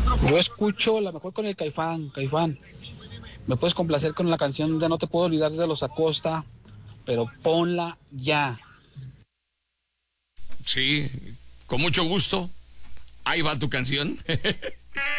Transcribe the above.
Yo escucho la mejor con el Caifán, Caifán. Me puedes complacer con la canción de No te puedo olvidar de los Acosta, pero ponla ya. Sí, con mucho gusto. Ahí va tu canción.